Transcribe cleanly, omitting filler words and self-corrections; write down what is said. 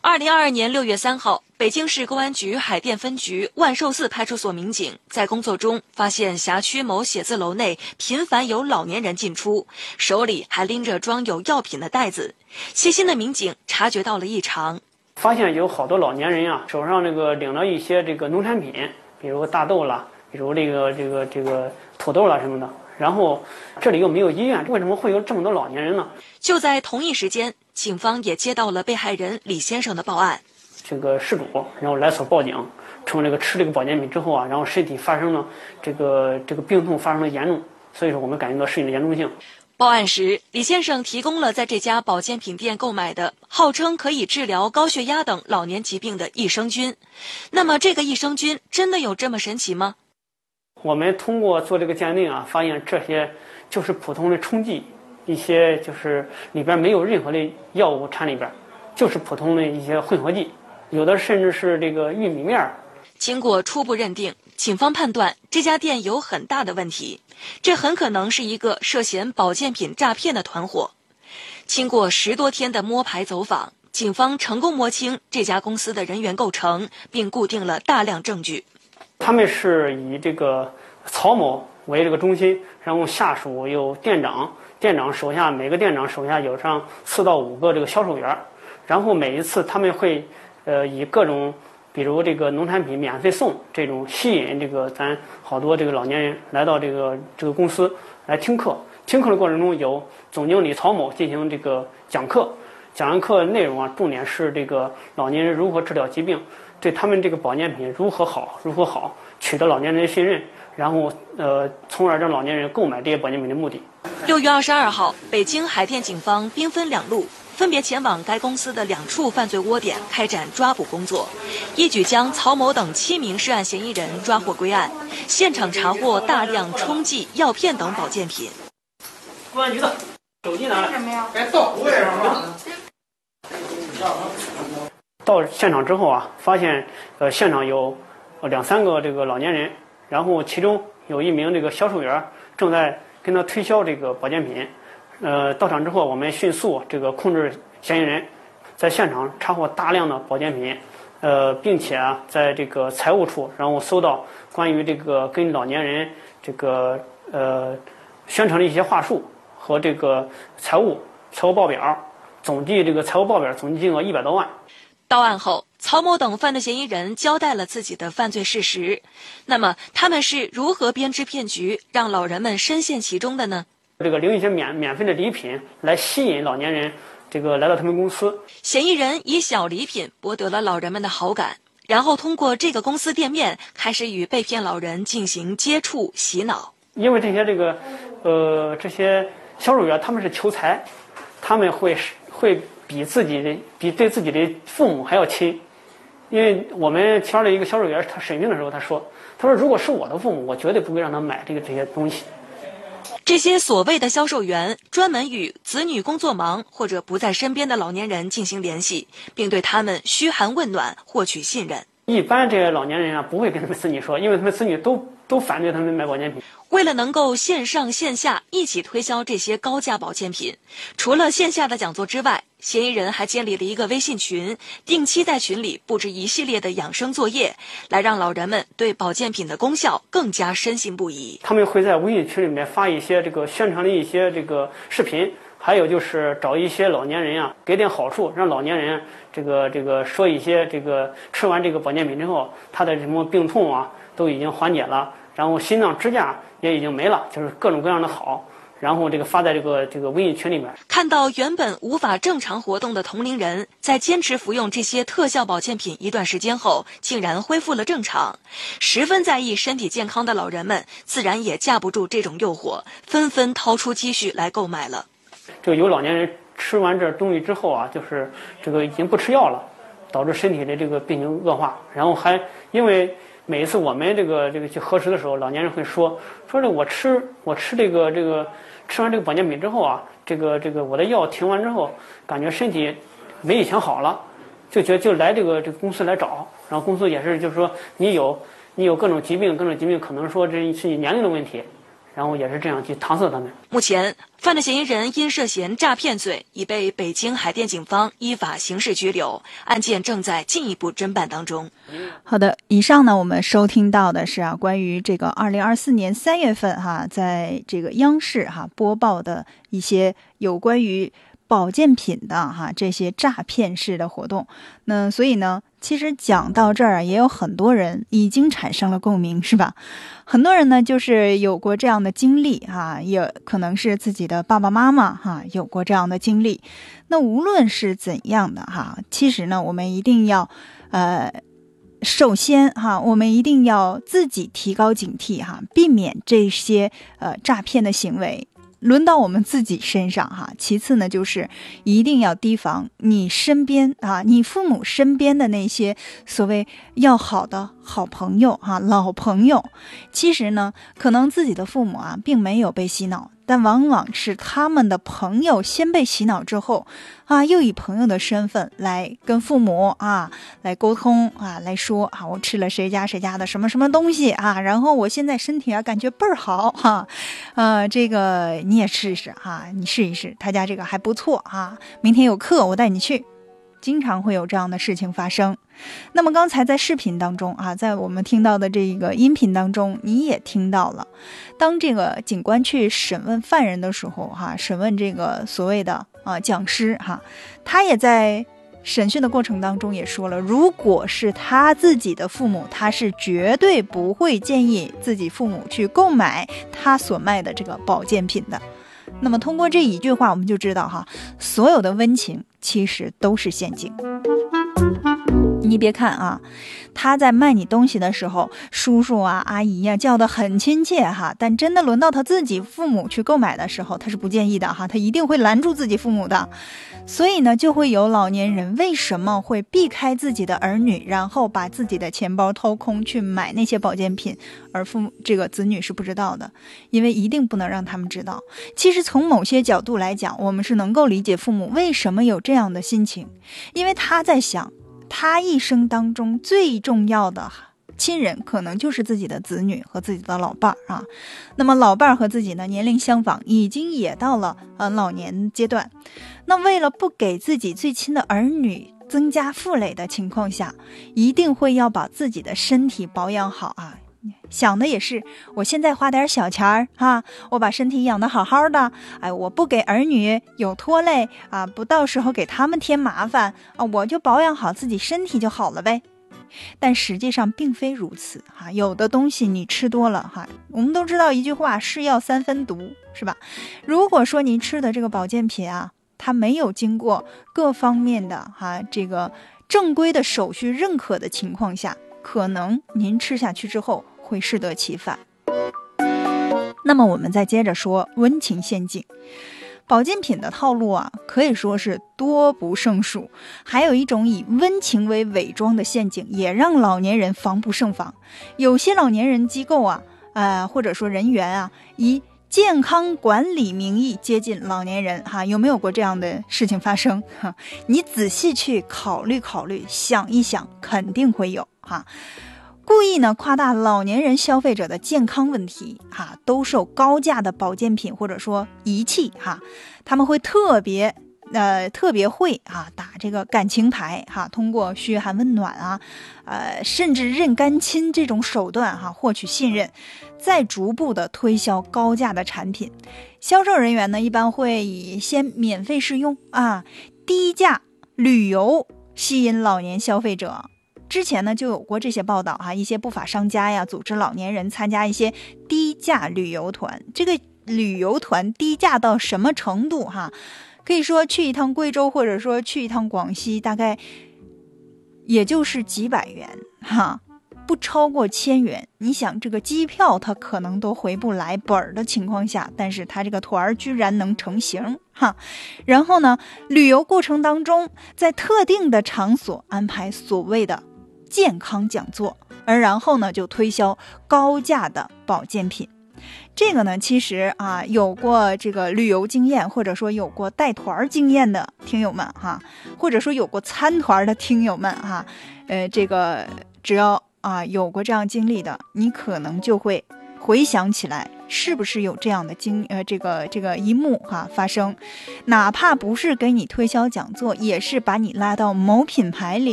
2022年6月3号，北京市公安局海淀分局万寿寺派出所民警在工作中发现辖区某写字楼内频繁有老年人进出，手里还拎着装有药品的袋子。细心的民警察觉到了异常， 发现有好多老年人啊，手上领了一些农产品，比如大豆啦，比如土豆啦什么的。然后这里又没有医院，为什么会有这么多老年人呢？ 就在同一时间，警方也接到了被害人李先生的报案。 事主然后来所报警，称吃这个保健品之后啊，然后身体发生了这个病痛发生了严重，所以说我们感觉到事情的严重性。 报案时，李先生提供了在这家保健品店购买的号称可以治疗高血压等老年疾病的益生菌。那么这个益生菌真的有这么神奇吗？ 我们通过做这个鉴定啊，发现这些就是普通的冲剂，一些就是里边没有任何的药物掺里边，就是普通的一些混合剂，有的甚至是玉米面。 经过初步认定，警方判断这家店有很大的问题，这很可能是一个涉嫌保健品诈骗的团伙。经过10多天的摸排走访，警方成功摸清这家公司的人员构成，并固定了大量证据。 他们是以曹某为中心，然后下属有店长，每个店长手下有上4到5个销售员，然后每一次他们会以各种比如农产品免费送这种吸引咱好多老年人来到这个公司来听课。听课的过程中，有总经理曹某进行讲课，讲完课内容啊，重点是老年人如何治疗疾病，对他们保健品如何好，取得老年人的信任，然后从而让老年人购买这些保健品的目的。 6月22号，北京海淀警方兵分2路，分别前往该公司的2处犯罪窝点开展抓捕工作，一举将曹某等7名涉案嫌疑人抓获归案，现场查获大量冲剂、药片等保健品。 公安局的手机拿来。 该到位了。 到现场之后啊，发现现场有2、3个老年人，然后其中有一名销售员正在跟他推销保健品。到场之后，我们迅速控制嫌疑人，在现场查获大量的保健品，并且啊，在财务处，然后搜到关于跟老年人宣传的一些话术和财务报表，总计财务报表总计金额100多万。 到案后，曹某等犯罪嫌疑人交代了自己的犯罪事实。那么，他们是如何编织骗局，让老人们深陷其中的呢？ 领一些免费的礼品来吸引老年人来到他们公司。 嫌疑人以小礼品博得了老人们的好感，然后通过这个公司店面开始与被骗老人进行接触洗脑。 因为这些销售员他们是求财，他们会比对自己的父母还要亲。因为我们圈的一个销售员，他审讯的时候他说如果是我的父母，我绝对不会让他买这些东西。 这些所谓的销售员专门与子女工作忙或者不在身边的老年人进行联系，并对他们嘘寒问暖，获取信任。 一般这些老年人啊，不会跟他们子女说，因为他们子女都反对他们买保健品。 为了能够线上线下一起推销这些高价保健品，除了线下的讲座之外，嫌疑人还建立了一个微信群，定期在群里布置一系列的养生作业，来让老人们对保健品的功效更加深信不疑。 他们会在微信群里面发一些宣传的一些视频，还有就是找一些老年人啊，给点好处，让老年人说一些吃完保健品之后，他的什么病痛啊都已经缓解了，然后心脏支架也已经没了，就是各种各样的好。然后发在微信群里面。 看到原本无法正常活动的同龄人，在坚持服用这些特效保健品一段时间后，竟然恢复了正常。十分在意身体健康的老人们，自然也架不住这种诱惑，纷纷掏出积蓄来购买了。 有老年人吃完这东西之后啊，就是已经不吃药了，导致身体的病情恶化。然后还因为每一次我们去核实的时候，老年人会说我吃吃完保健品之后啊，我的药停完之后，感觉身体没以前好了，就来这个公司来找，然后公司也是就是说你有各种疾病，可能说这是你年龄的问题， 然后也是这样去搪塞他们。 目前，犯罪嫌疑人因涉嫌诈骗罪已被北京海淀警方依法刑事拘留，案件正在进一步侦办当中。 好的，以上呢我们收听到的是关于这个2024年3月份在这个央视播报的一些有关于保健品的这些诈骗式的活动。那所以呢，其实讲到这儿也有很多人已经产生了共鸣，是吧？很多人呢就是有过这样的经历也可能是自己的爸爸妈妈有过这样的经历。那无论是怎样的其实呢我们一定要首先我们一定要自己提高警惕避免这些诈骗的行为轮到我们自己身上其次呢，就是一定要提防你身边你父母身边的那些所谓要好的好朋友老朋友。其实呢，可能自己的父母并没有被洗脑，但往往是他们的朋友先被洗脑之后又以朋友的身份来跟父母来沟通来说我吃了谁家的什么什么东西然后我现在身体感觉倍儿好这个你也试试你试一试，他家这个还不错明天有课我带你去。经常会有这样的事情发生。那么刚才在视频当中在我们听到的这个音频当中，你也听到了，当这个警官去审问犯人的时候审问这个所谓的讲师他也在审讯的过程当中也说了，如果是他自己的父母，他是绝对不会建议自己父母去购买他所卖的这个保健品的。那么通过这一句话我们就知道所有的温情其实都是陷阱。你别看他在卖你东西的时候叔叔阿姨叫得很亲切但真的轮到他自己父母去购买的时候，他是不建议的他一定会拦住自己父母的。所以呢，就会有老年人为什么会避开自己的儿女，然后把自己的钱包掏空去买那些保健品，而这个子女是不知道的，因为一定不能让他们知道。其实从某些角度来讲，我们是能够理解父母为什么有这样的心情，因为他在想，他一生当中最重要的亲人可能就是自己的子女和自己的老伴那么老伴和自己呢年龄相仿，已经也到了老年阶段。那为了不给自己最亲的儿女增加负累的情况下，一定会要把自己的身体保养好想的也是，我现在花点小钱我把身体养得好好的，我不给儿女有拖累不到时候给他们添麻烦我就保养好自己身体就好了呗。但实际上并非如此有的东西你吃多了我们都知道一句话，是药三分毒，是吧？如果说您吃的这个保健品它没有经过各方面的这个正规的手续认可的情况下，可能您吃下去之后会适得其反。那么我们再接着说温情陷阱。保健品的套路可以说是多不胜数，还有一种以温情为伪装的陷阱，也让老年人防不胜防。有些老年人机构或者说人员以健康管理名义接近老年人有没有过这样的事情发生你仔细去考虑考虑，想一想，肯定会有故意呢夸大老年人消费者的健康问题兜售高价的保健品或者说仪器他们会特别会打这个感情牌通过嘘寒问暖甚至认干亲这种手段获取信任，再逐步的推销高价的产品。销售人员呢一般会以先免费试用低价旅游吸引老年消费者。之前呢就有过这些报道一些不法商家组织老年人参加一些低价旅游团。这个旅游团低价到什么程度可以说去一趟贵州或者说去一趟广西，大概也就是几百元不超过1000元。你想这个机票它可能都回不来本的情况下，但是它这个团居然能成型然后呢，旅游过程当中在特定的场所安排所谓的健康讲座，而然后呢就推销高价的保健品。这个呢其实有过这个旅游经验或者说有过带团经验的听友们或者说有过参团的听友们这个只要有过这样经历的，你可能就会回想起来是不是有这样的这个一幕发生？哪怕不是给你推销讲座，也是把你拉到某品牌里